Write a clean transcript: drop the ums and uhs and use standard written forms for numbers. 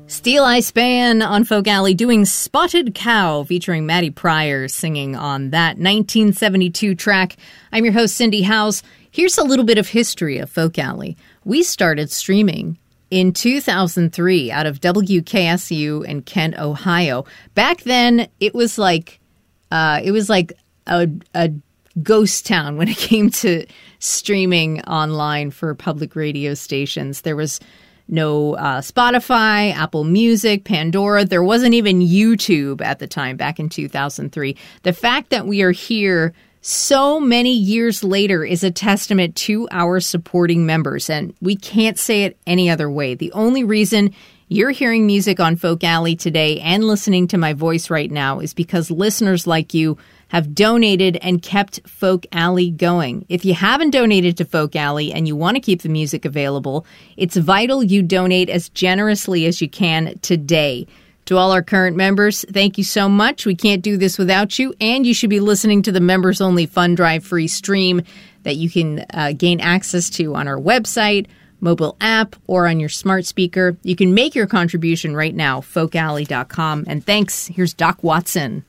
Steel Eye Span on Folk Alley doing Spotted Cow, featuring Maddie Pryor singing on that 1972 track. I'm your host, Cindy Howes. Here's a little bit of history of Folk Alley. We started streaming in 2003 out of WKSU in Kent, Ohio. Back then, it was like a ghost town when it came to streaming online for public radio stations. There was no Spotify, Apple Music, Pandora. There wasn't even YouTube at the time back in 2003. The fact that we are here so many years later is a testament to our supporting members, and we can't say it any other way. The only reason you're hearing music on Folk Alley today and listening to my voice right now is because listeners like you have donated and kept Folk Alley going. If you haven't donated to Folk Alley and you want to keep the music available, it's vital you donate as generously as you can today. To all our current members, thank you so much. We can't do this without you, and you should be listening to the members-only Fund Drive free stream that you can gain access to on our website, mobile app, or on your smart speaker. You can make your contribution right now, folkalley.com. And thanks. Here's Doc Watson.